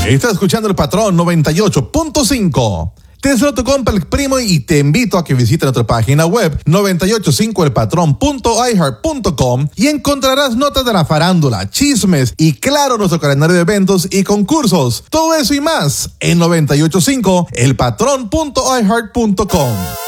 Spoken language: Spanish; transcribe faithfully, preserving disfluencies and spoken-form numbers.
Estás escuchando El Patrón noventa y ocho punto cinco. Te deseo tu compa El Primo y te invito a que visites nuestra página web noventa y ocho cinco el patrón punto i heart punto com y encontrarás notas de la farándula, chismes y claro nuestro calendario de eventos y concursos. Todo eso y más en noventa y ocho cinco el patrón punto i heart punto com.